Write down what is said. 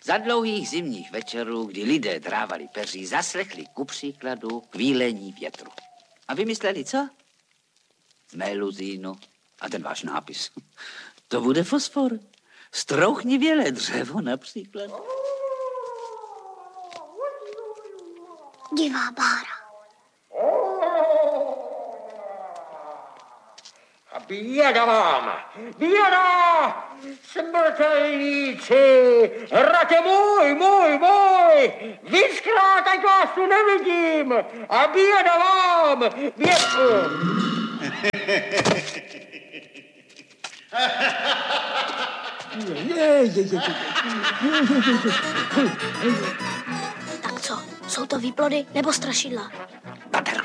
Za dlouhých zimních večerů, kdy lidé drávali peří, zaslechli ku příkladu kvílení větru. A vymysleli co? Meluzínu a ten váš nápis. To bude fosfor. Strouchnivělé dřevo například. Divá bára. A běda vám! Běda! Smrtelníci! Hrate můj! Vyškrát, ať vás tu nevidím! A běda vám! Tak co? Jsou to výplody nebo strašidla?